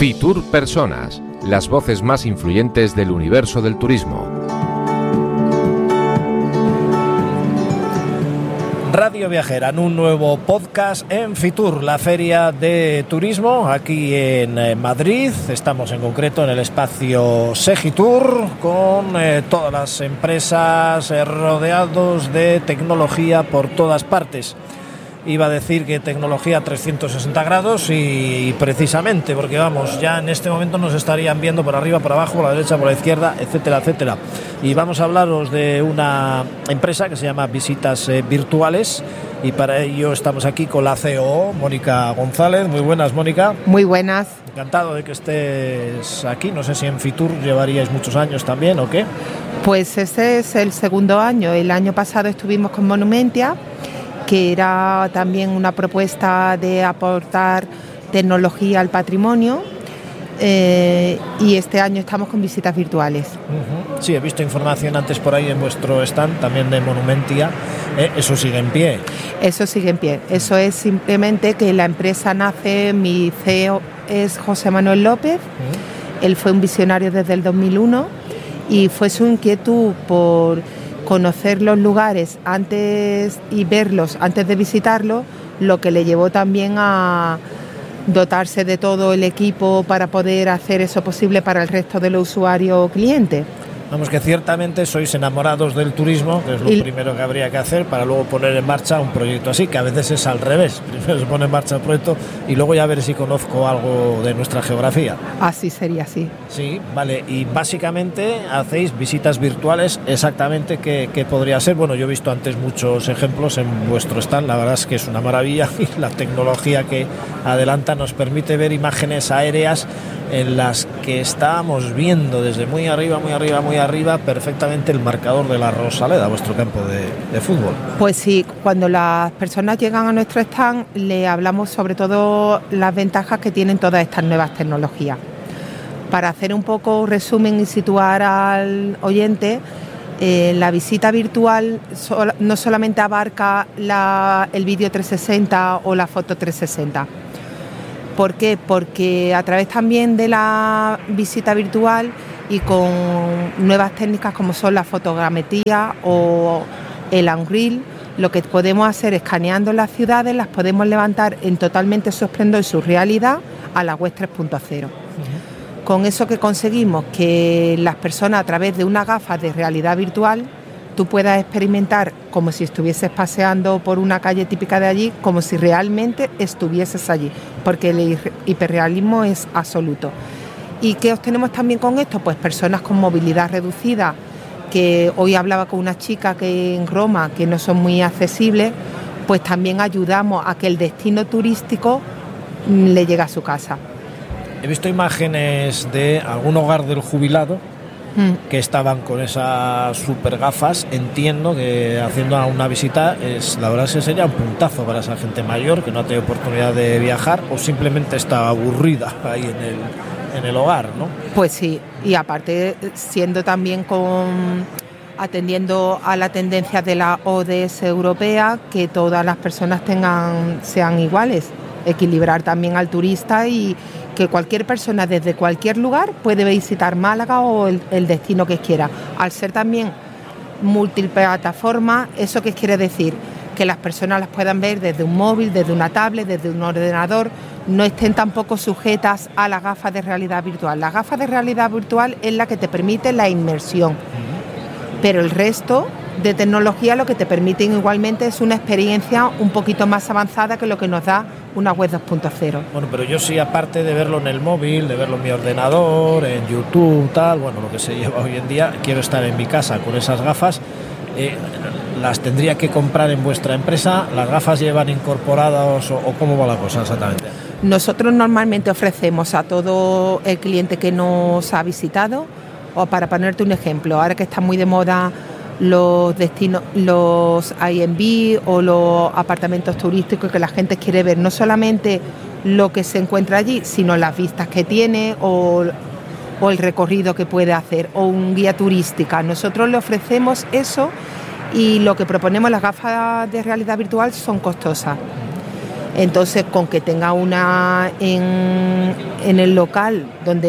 Fitur Personas, las voces más influyentes del universo del turismo. Radio Viajera, en un nuevo podcast en Fitur, la feria de turismo aquí en Madrid. Estamos en concreto en el espacio Segitur con todas las empresas rodeados de tecnología por todas partes. Iba a decir que tecnología 360 grados y precisamente porque vamos, ya en este momento nos estarían viendo por arriba, por abajo, por la derecha, por la izquierda, etcétera, etcétera. Y vamos a hablaros de una empresa que se llama Visitas Virtuales y para ello estamos aquí con la CEO, Mónica González. Muy buenas, Mónica. Muy buenas. Encantado de que estés aquí. No sé si en Fitur llevaríais muchos años también o qué. Pues este es el segundo año. El año pasado estuvimos con Monumentia, que era también una propuesta de aportar tecnología al patrimonio, y este año estamos con visitas virtuales. Sí, he visto información antes por ahí en vuestro stand, también de Monumentia. ¿Eso sigue en pie? Eso sigue en pie. Eso es simplemente que la empresa nace, mi CEO es José Manuel López, él fue un visionario desde el 2001 y fue su inquietud por conocer los lugares antes y verlos antes de visitarlos, lo que le llevó también a dotarse de todo el equipo para poder hacer eso posible para el resto de los usuarios o clientes. Vamos, que ciertamente sois enamorados del turismo, que es lo primero que habría que hacer para luego poner en marcha un proyecto así, que a veces es al revés. Primero se pone en marcha el proyecto y luego ya ver si conozco algo de nuestra geografía. Así sería, sí. Sí, vale. Y básicamente hacéis visitas virtuales. Exactamente qué podría ser. Bueno, yo he visto antes muchos ejemplos en vuestro stand. La verdad es que es una maravilla y la tecnología que adelanta nos permite ver imágenes aéreas en las que estábamos viendo desde muy arriba perfectamente el marcador de la Rosaleda, vuestro campo de fútbol. Pues sí, cuando las personas llegan a nuestro stand le hablamos sobre todo las ventajas que tienen todas estas nuevas tecnologías. Para hacer un poco resumen y situar al oyente, la visita virtual no solamente abarca el vídeo 360 o la foto 360. ¿Por qué? Porque a través también de la visita virtual y con nuevas técnicas como son la fotogrametría o el Unreal, lo que podemos hacer escaneando las ciudades, las podemos levantar en totalmente su esplendor y su realidad a la web 3.0. Con eso que conseguimos que las personas a través de una gafa de realidad virtual tú puedas experimentar como si estuvieses paseando por una calle típica de allí, como si realmente estuvieses allí, porque el hiperrealismo es absoluto. ¿Y qué obtenemos también con esto? Pues personas con movilidad reducida, que hoy hablaba con una chica que en Roma, que no son muy accesibles, pues también ayudamos a que el destino turístico le llegue a su casa. He visto imágenes de algún hogar del jubilado que estaban con esas super gafas. Entiendo que haciendo una visita la verdad es que sería un puntazo para esa gente mayor que no ha tenido oportunidad de viajar o simplemente está aburrida ahí en el hogar, ¿no? Pues sí, y aparte siendo también atendiendo a la tendencia de la ODS europea, que todas las personas sean iguales, equilibrar también al turista y que cualquier persona desde cualquier lugar puede visitar Málaga o el destino que quiera. Al ser también multiplataforma, ¿eso qué quiere decir? Que las personas las puedan ver desde un móvil, desde una tablet, desde un ordenador, no estén tampoco sujetas a la gafa de realidad virtual. La gafa de realidad virtual es la que te permite la inmersión, pero el resto de tecnología lo que te permiten igualmente es una experiencia un poquito más avanzada que lo que nos da una web 2.0. Bueno, pero yo sí, aparte de verlo en el móvil, de verlo en mi ordenador, en YouTube, tal, bueno, lo que se lleva hoy en día, quiero estar en mi casa con esas gafas. ¿Las tendría que comprar en vuestra empresa? ¿Las gafas llevan incorporadas o cómo va la cosa exactamente? Nosotros normalmente ofrecemos a todo el cliente que nos ha visitado, o para ponerte un ejemplo, ahora que está muy de moda los destinos, los Airbnb o los apartamentos turísticos, que la gente quiere ver no solamente lo que se encuentra allí, sino las vistas que tiene o el recorrido que puede hacer, o un guía turística. Nosotros le ofrecemos eso y lo que proponemos, las gafas de realidad virtual, son costosas. Entonces, con que tenga una en el local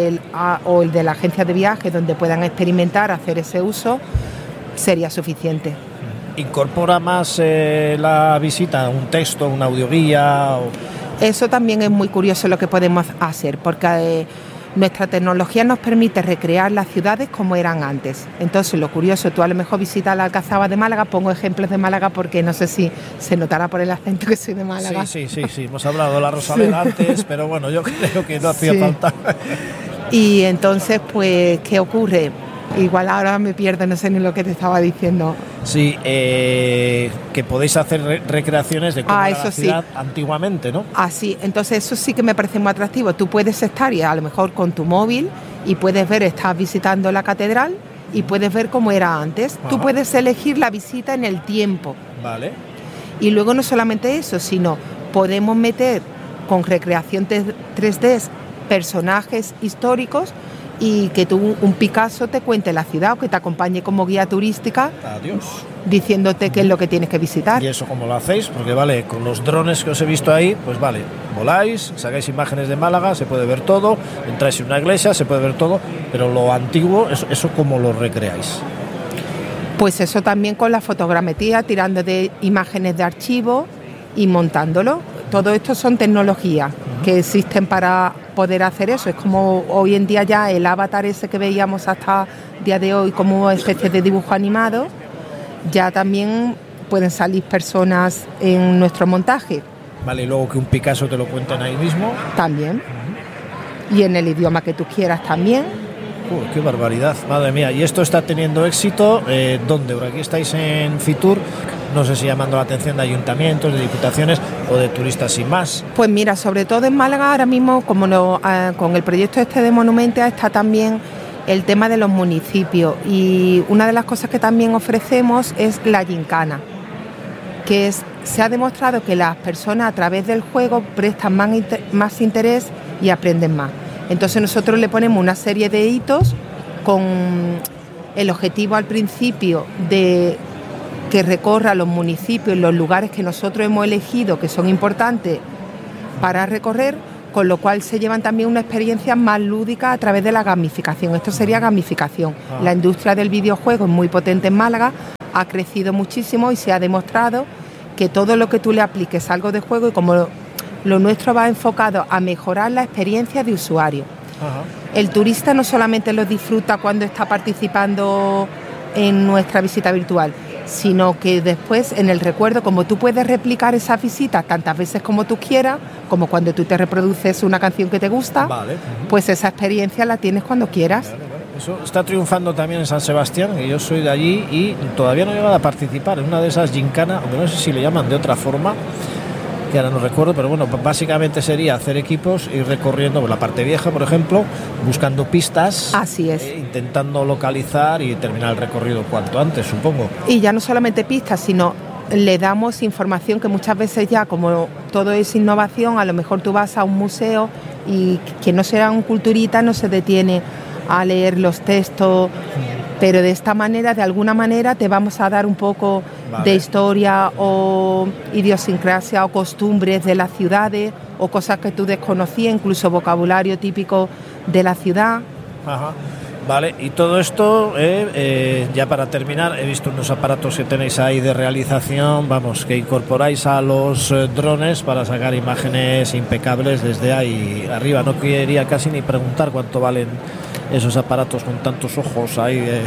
o el de la agencia de viajes donde puedan experimentar hacer ese uso, sería suficiente. ¿Incorpora más la visita un texto, una audioguía? Eso también es muy curioso lo que podemos hacer, porque nuestra tecnología nos permite recrear las ciudades como eran antes. Entonces, lo curioso, tú a lo mejor visitas la Alcazaba de Málaga, pongo ejemplos de Málaga porque no sé si se notará por el acento que soy de Málaga. Sí, hemos hablado de la Rosaleda antes, pero bueno, yo creo que no hacía falta. Y entonces, pues, ¿qué ocurre? Igual ahora me pierdo, no sé ni lo que te estaba diciendo. Sí, que podéis hacer recreaciones de cómo era la ciudad antiguamente, ¿no? Sí, entonces eso sí que me parece muy atractivo. Tú puedes estar y a lo mejor con tu móvil y puedes ver, estás visitando la catedral y puedes ver cómo era antes. Ajá. Tú puedes elegir la visita en el tiempo. Vale. Y luego no solamente eso, sino podemos meter con recreación 3D personajes históricos y que tú, un Picasso, te cuente la ciudad o que te acompañe como guía turística. Adiós. Diciéndote qué es lo que tienes que visitar. ¿Y eso cómo lo hacéis? Porque vale, con los drones que os he visto ahí, pues vale, voláis, sacáis imágenes de Málaga, se puede ver todo, entráis en una iglesia, se puede ver todo, pero lo antiguo, ¿eso cómo lo recreáis? Pues eso también con la fotogrametría, tirando de imágenes de archivo y montándolo. Todo esto son tecnologías que existen para poder hacer eso. Es como hoy en día ya el avatar ese que veíamos hasta el día de hoy como especie de dibujo animado, ya también pueden salir personas en nuestro montaje. Vale, y luego que un Picasso te lo cuenten ahí mismo. También. Y en el idioma que tú quieras también. ¡Qué barbaridad! Madre mía. ¿Y esto está teniendo éxito? ¿Dónde? Por aquí estáis en Fitur. No sé si llamando la atención de ayuntamientos, de diputaciones o de turistas sin más. Pues mira, sobre todo en Málaga ahora mismo, como con el proyecto este de Monumentia, está también el tema de los municipios. Y una de las cosas que también ofrecemos es la gincana, que se ha demostrado que las personas a través del juego prestan más interés y aprenden más. Entonces nosotros le ponemos una serie de hitos con el objetivo al principio de que recorra los municipios, los lugares que nosotros hemos elegido que son importantes para recorrer, con lo cual se llevan también una experiencia más lúdica a través de la gamificación. Esto sería gamificación. La industria del videojuego es muy potente en Málaga, ha crecido muchísimo y se ha demostrado que todo lo que tú le apliques algo de juego, y como lo nuestro va enfocado a mejorar la experiencia de usuario. Ajá. El turista no solamente lo disfruta cuando está participando en nuestra visita virtual, sino que después en el recuerdo, como tú puedes replicar esas visitas tantas veces como tú quieras, como cuando tú te reproduces una canción que te gusta, vale. Pues esa experiencia la tienes cuando quieras. Vale. Eso está triunfando también en San Sebastián, que yo soy de allí y todavía no he llegado a participar en una de esas gincanas, aunque no sé si le llaman de otra forma, que ahora no recuerdo, pero bueno, básicamente sería hacer equipos, ir recorriendo la parte vieja, por ejemplo, buscando pistas. Así es. Intentando localizar y terminar el recorrido cuanto antes, supongo. Y ya no solamente pistas, sino le damos información que muchas veces ya, como todo es innovación, a lo mejor tú vas a un museo y quien no sea un culturita no se detiene a leer los textos, pero de esta manera, de alguna manera, te vamos a dar un poco de historia o idiosincrasia o costumbres de las ciudades o cosas que tú desconocías, incluso vocabulario típico de la ciudad. Ajá. Vale, y todo esto, ya para terminar, he visto unos aparatos que tenéis ahí de realización, vamos, que incorporáis a los drones para sacar imágenes impecables desde ahí arriba. No quería casi ni preguntar cuánto valen esos aparatos con tantos ojos ahí.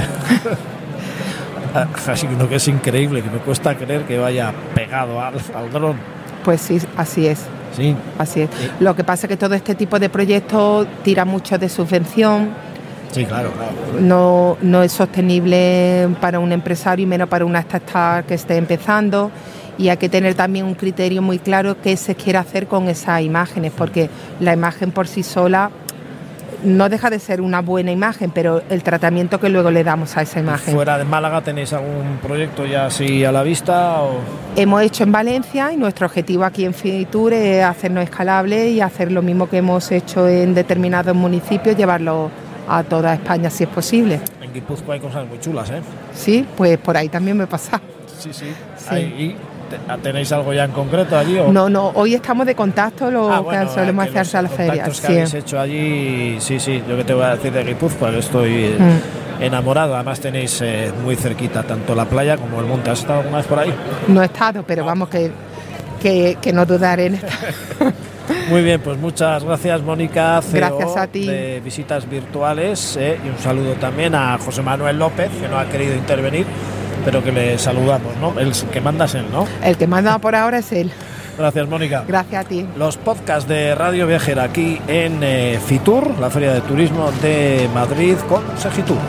Así que es increíble, que me cuesta creer que vaya pegado al dron. Pues sí, así es. Sí. Así es. Sí. Lo que pasa es que todo este tipo de proyectos tira mucho de subvención. Sí, claro. No es sostenible para un empresario y menos para una startup que esté empezando, y hay que tener también un criterio muy claro qué se quiere hacer con esas imágenes, porque la imagen por sí sola no deja de ser una buena imagen, pero el tratamiento que luego le damos a esa imagen. ¿Fuera de Málaga tenéis algún proyecto ya así a la vista? ¿O? Hemos hecho en Valencia, y nuestro objetivo aquí en Fitur es hacernos escalable y hacer lo mismo que hemos hecho en determinados municipios, llevarlo a toda España si es posible. En Guipúzcoa hay cosas muy chulas, ¿eh? Sí, pues por ahí también me pasa. Sí. Sí. Ahí, ¿Tenéis algo ya en concreto allí? ¿O? No, hoy estamos de contacto, que solemos hacer a la feria. Los contactos que habéis hecho allí, sí, yo que te voy a decir de Guipúzcoa, que estoy enamorado. Además tenéis muy cerquita tanto la playa como el monte. ¿Has estado alguna vez por ahí? No he estado, pero vamos, que no dudaré en estar. Muy bien, pues muchas gracias, Mónica, CEO gracias a ti. de Visitas Virtuales, y un saludo también a José Manuel López, que no ha querido intervenir, pero que le saludamos, ¿no? El que manda es él, ¿no? El que manda por ahora es él. Gracias, Mónica. Gracias a ti. Los podcasts de Radio Viajera aquí en Fitur, la Feria de Turismo de Madrid, con Segitur.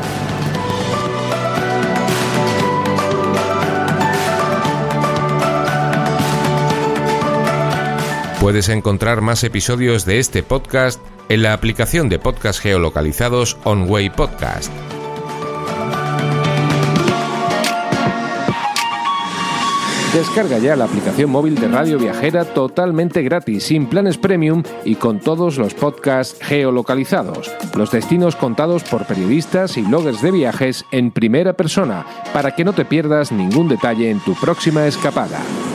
Puedes encontrar más episodios de este podcast en la aplicación de podcast geolocalizados OnWay Podcast. Descarga ya la aplicación móvil de Radio Viajera totalmente gratis, sin planes premium y con todos los podcasts geolocalizados. Los destinos contados por periodistas y bloggers de viajes en primera persona, para que no te pierdas ningún detalle en tu próxima escapada.